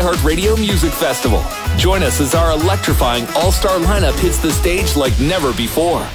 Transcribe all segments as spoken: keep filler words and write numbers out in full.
iHeartRadio Music Festival. Join us as our electrifying all-star lineup hits the stage like never before.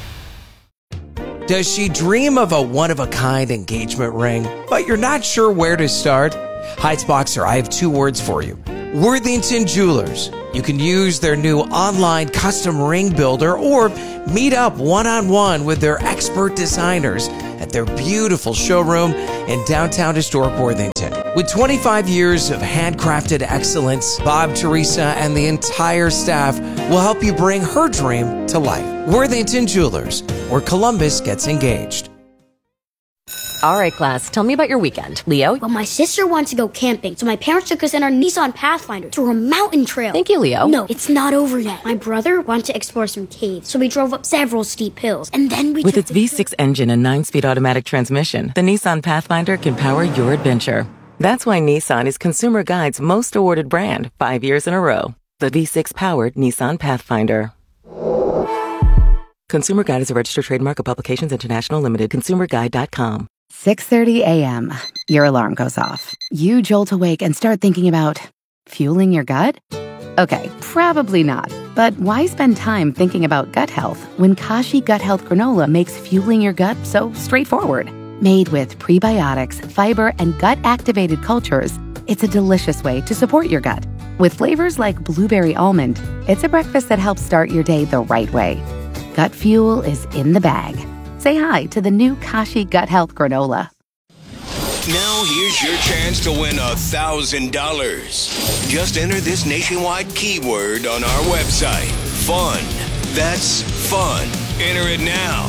Does she dream of a one-of-a-kind engagement ring, but you're not sure where to start? Heights Boxer, I have two words for you. Worthington Jewelers. You can use their new online custom ring builder or meet up one-on-one with their expert designers at their beautiful showroom in downtown historic Worthington. With twenty-five years of handcrafted excellence, Bob, Teresa, and the entire staff will help you bring her dream to life. Worthington Jewelers, where Columbus gets engaged. All right, class, tell me about your weekend. Leo? Well, my sister wants to go camping, so my parents took us in our Nissan Pathfinder through a mountain trail. Thank you, Leo. No, it's not over yet. My brother wanted to explore some caves, so we drove up several steep hills, and then we With took its the V six engine and nine-speed automatic transmission, the Nissan Pathfinder can power your adventure. That's why Nissan is Consumer Guide's most awarded brand five years in a row. The V six-powered Nissan Pathfinder. Consumer Guide is a registered trademark of Publications International Limited. consumer guide dot com. six thirty a.m. Your alarm goes off. You jolt awake and start thinking about fueling your gut? Okay, probably not. But why spend time thinking about gut health when Kashi Gut Health Granola makes fueling your gut so straightforward? Made with prebiotics, fiber, and gut-activated cultures, it's a delicious way to support your gut. With flavors like blueberry almond, it's a breakfast that helps start your day the right way. Gut fuel is in the bag. Say hi to the new Kashi Gut Health Granola. Now here's your chance to win a thousand dollars. Just enter this nationwide keyword on our website. Fun. That's fun. Enter it now.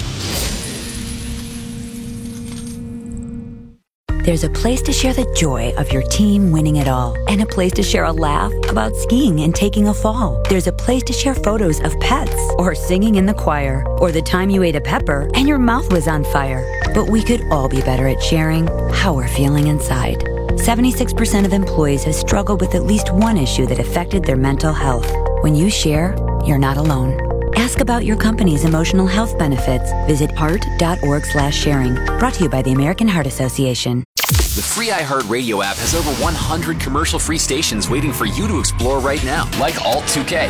There's a place to share the joy of your team winning it all, and a place to share a laugh about skiing and taking a fall. There's a place to share photos of pets, or singing in the choir, or the time you ate a pepper and your mouth was on fire. But we could all be better at sharing how we're feeling inside. seventy-six percent of employees have struggled with at least one issue that affected their mental health. When you share, you're not alone. Ask about your company's emotional health benefits. Visit heart.org slash sharing. Brought to you by the American Heart Association. The free iHeartRadio app has over one hundred commercial-free stations waiting for you to explore right now, like Alt two K.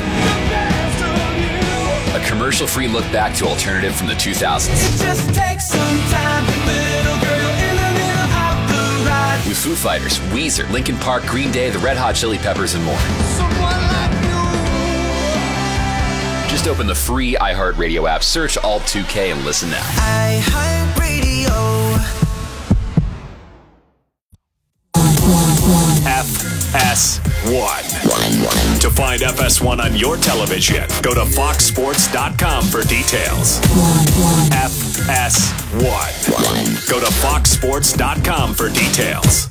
A commercial-free look back to alternative from the two thousands. It just takes some time, little girl in the middle of the ride. With Foo Fighters, Weezer, Linkin Park, Green Day, the Red Hot Chili Peppers, and more. Just open the free iHeartRadio app, search Alt two K, and listen now. iHeartRadio. F S one. To find F S one on your television, go to fox sports dot com for details. F S one. Go to fox sports dot com for details.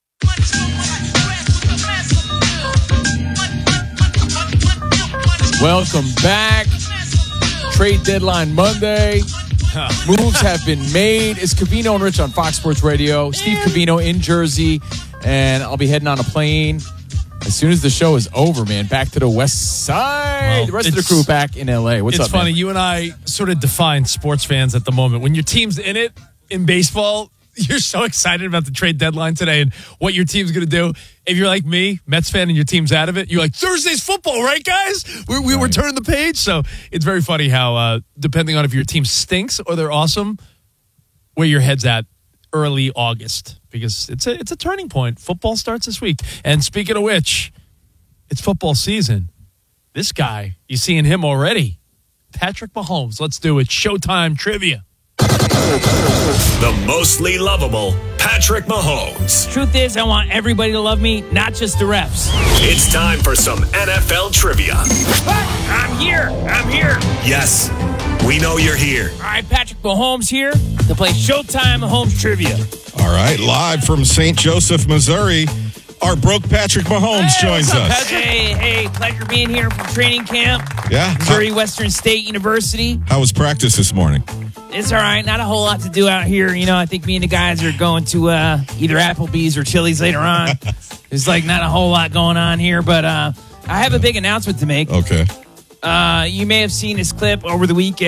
Welcome back. Trade deadline Monday. Moves have been made. It's Covino and Rich on Fox Sports Radio. Steve Covino in Jersey. And I'll be heading on a plane as soon as the show is over, man. Back to the west side. Well, the rest of the crew back in L A. What's it's up, funny. man? You and I sort of define sports fans at the moment. When your team's in it, in baseball, you're so excited about the trade deadline today and what your team's going to do. If you're like me, Mets fan, and your team's out of it, you're like, Thursday's football, right, guys? We, we right. were turning the page. So it's very funny how, uh, depending on if your team stinks or they're awesome, where your head's at early August. Because it's a, it's a turning point. Football starts this week. And speaking of which, it's football season. This guy, you seeing him already. Patrick Mahomes. Let's do it. Showtime trivia. The mostly lovable Patrick Mahomes. Truth is, I want everybody to love me, not just the refs. It's time for some N F L trivia. I'm here. I'm here. Yes, we know you're here. All right, Patrick Mahomes here to play Showtime Mahomes trivia. All right, live from Saint Joseph, Missouri, our broke Patrick Mahomes hey, joins up, us. Hey, hey, pleasure being here from training camp. Yeah. Missouri Western State University. How was practice this morning? It's all right. Not a whole lot to do out here. You know, I think me and the guys are going to uh, either Applebee's or Chili's later on. There's like not a whole lot going on here, but uh, I have a big announcement to make. Okay. Uh, you may have seen this clip over the weekend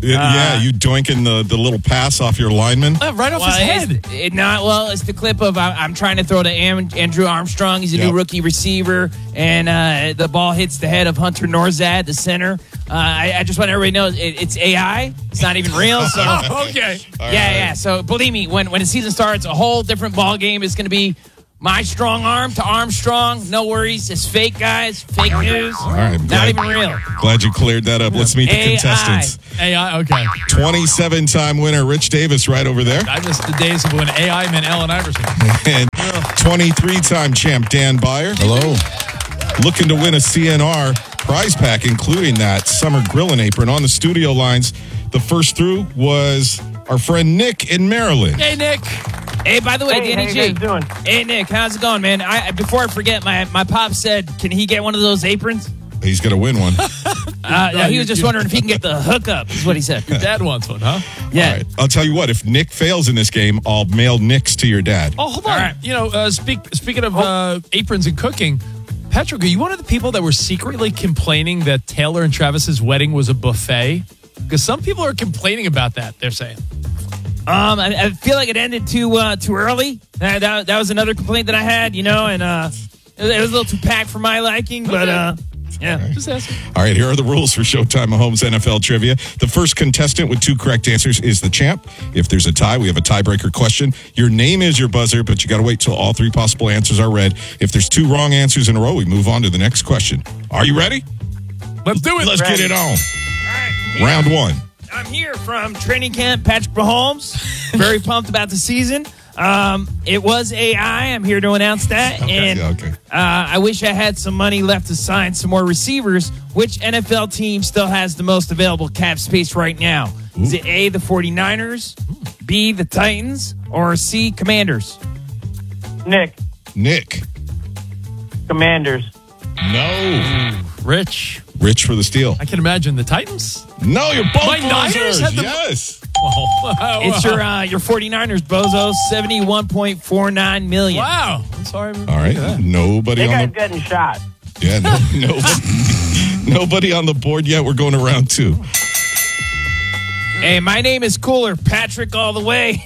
Yeah, uh, yeah, you doinking the, the little pass off your lineman? Uh, right off well, his head. It's, it not, well, it's the clip of I, I'm trying to throw to Am, Andrew Armstrong. He's a yep. new rookie receiver, and uh, the ball hits the head of Hunter Norzad, the center. Uh, I, I just want everybody to know it, it's A I. It's not even real. So oh, okay. Yeah, right. yeah. So believe me, when, when the season starts, a whole different ball game is going to be my strong arm to Armstrong. No worries. It's fake, guys. Fake news. All right. Not glad, even real. Glad you cleared that up. Let's meet the A I. contestants. A I, okay. twenty-seven-time winner Rich Davis right over there. I missed the days of when A I meant Allen Iverson. And twenty-three-time champ Dan Byer. Hello. Looking to win a C N R prize pack, including that summer grilling apron. On the studio lines, the first through was our friend Nick in Maryland. Hey, Nick. Hey, by the way, hey, Danny how G. you guys doing? Hey, Nick, how's it going, man? I Before I forget, my, my pop said, can he get one of those aprons? He's going to win one. uh, no, he was just wondering if he can get the hookup, is what he said. Your dad wants one, huh? Yeah. All right. I'll tell you what, if Nick fails in this game, I'll mail Nick's to your dad. Oh, hold on. Right. You know, uh, speak, speaking of uh, aprons and cooking, Patrick, are you one of the people that were secretly complaining that Taylor and Travis's wedding was a buffet? Because some people are complaining about that, they're saying. Um, I, I feel like it ended too uh, too early. That, that that was another complaint that I had, you know, and uh, it, it was a little too packed for my liking, but uh, yeah. All right. Just asking. All right, here are the rules for Showtime Mahomes N F L Trivia. The first contestant with two correct answers is the champ. If there's a tie, we have a tiebreaker question. Your name is your buzzer, but you got to wait till all three possible answers are read. If there's two wrong answers in a row, we move on to the next question. Are you ready? Let's do it. Let's ready. get it on. All right. Round one. I'm here from training camp, Patrick Mahomes. Very pumped about the season. Um, it was A I. I'm here to announce that. Okay, and yeah, okay. uh, I wish I had some money left to sign some more receivers. Which N F L team still has the most available cap space right now? Ooh. Is it A, the 49ers, B, the Titans, or C, Commanders? Nick. Nick. Commanders. No. Rich. Rich for the steal. I can imagine the Titans. No, you're both My Niners had the yes. Oh, it's your uh, your 49ers, bozo, seventy-one point four nine million. Wow. I'm sorry. All right. Nobody They on guy's the getting shot. Yeah, no, nobody, nobody on the board yet. We're going to round two. Hey, my name is Cooler, Patrick all the way.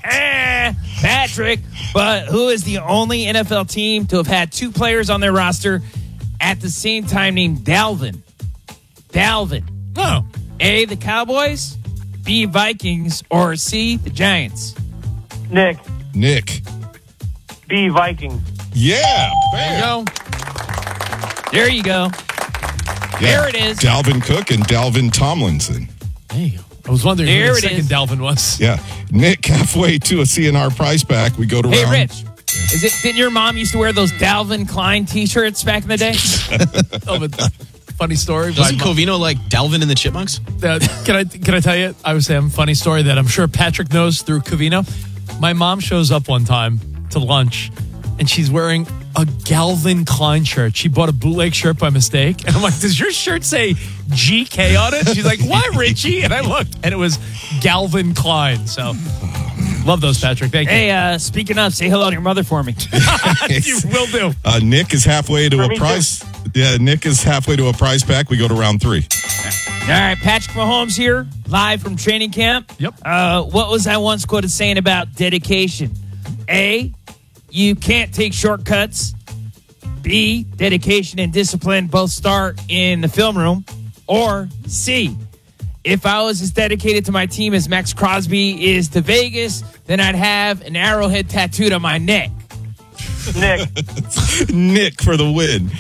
Patrick, but who is the only N F L team to have had two players on their roster at the same time named Dalvin? Dalvin. Oh. A, the Cowboys, B, Vikings, or C, the Giants? Nick. Nick. B, Vikings. Yeah. There you go. There you go. Yeah. There it is. Dalvin Cook and Dalvin Tomlinson. There you go. I was wondering there who the it second is. Dalvin was. Yeah. Nick, halfway to a C N R prize pack. We go to hey, round. Hey, Rich. Is it? Didn't your mom used to wear those Dalvin Klein T-shirts back in the day? Oh, but funny story. Doesn't Covino like Dalvin and the Chipmunks? Uh, can I can I tell you? I was saying a funny story that I'm sure Patrick knows through Covino. My mom shows up one time to lunch, and she's wearing a Calvin Klein shirt. She bought a bootleg shirt by mistake, and I'm like, "Does your shirt say G K on it?" She's like, "Why, Richie?" And I looked, and it was Calvin Klein. So. Love those, Patrick. Thank you. Hey, uh, speaking of, say hello to your mother for me. You will do. Uh, Nick is halfway to For a me prize. Yeah, Nick is halfway to a prize pack. We go to round three. All right, Patrick Mahomes here, live from training camp. Yep. Uh, what was I once quoted saying about dedication? A, you can't take shortcuts. B, dedication and discipline both start in the film room. Or C, if I was as dedicated to my team as Max Crosby is to Vegas, then I'd have an arrowhead tattooed on my neck. Nick. Nick for the win.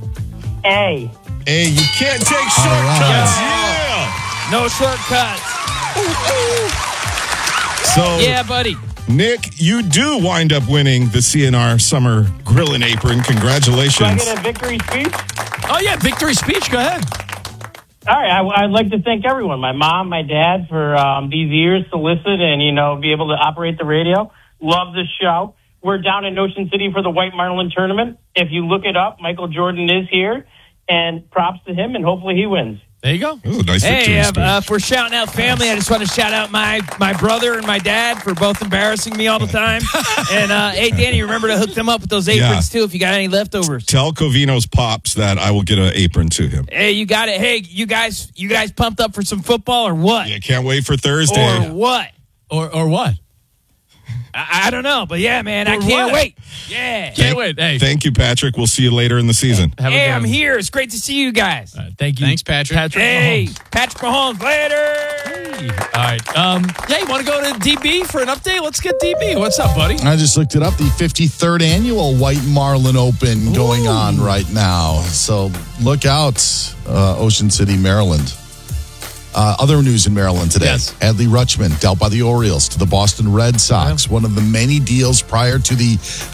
A. A, you can't take shortcuts. Yeah. No shortcuts. So, yeah, buddy. Nick, you do wind up winning the C N R Summer Grilling Apron. Congratulations. Do I get a victory speech? Oh, yeah, victory speech. Go ahead. All right, I, I'd like to thank everyone, my mom, my dad, for um, these years to listen and, you know, be able to operate the radio. Love the show. We're down in Ocean City for the White Marlin Tournament. If you look it up, Michael Jordan is here, and props to him, and hopefully he wins. There you go. Oh, nice victory Hey, uh, speech. uh, if we're shouting out family, I just want to shout out my my brother and my dad for both embarrassing me all the time. And uh, hey, Danny, remember to hook them up with those aprons Yeah. too if you got any leftovers. Tell Covino's pops that I will get an apron to him. Hey, you got it. Hey, you guys, you guys pumped up for some football or what? Yeah, can't wait for Thursday. Or what? Or or what? I, I don't know, but yeah, man, I Or can't what? wait. Yeah. Can't Thank- wait. Hey, Thank you, Patrick. We'll see you later in the season. have a Hey, good I'm one. here. It's great to see you guys. All right, thank you. Thanks, Patrick. Patrick Hey, Mahomes. Patrick Mahomes, later. Hey. All right. Um, yeah, you want to go to D B for an update? Let's get D B. What's up, buddy? I just looked it up. The fifty-third annual White Marlin Open going on right now. So look out, uh, Ocean City, Maryland. Uh, other news in Maryland today. Yes. Adley Rutschman dealt by the Orioles to the Boston Red Sox. One of the many deals prior to the